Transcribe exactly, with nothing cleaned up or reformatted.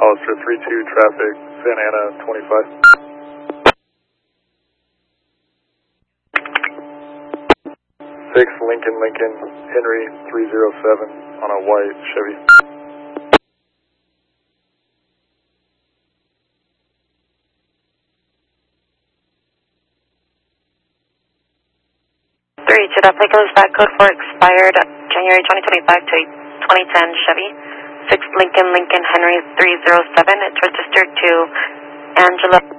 Hollister three two, traffic, Santa Ana twenty-five. six Lincoln Lincoln, Henry three zero seven on a white Chevy. three to that Lincoln is back code for expired January twenty twenty-five to twenty ten Chevy. six Lincoln Lincoln Henry three zero seven. It's registered to Angela.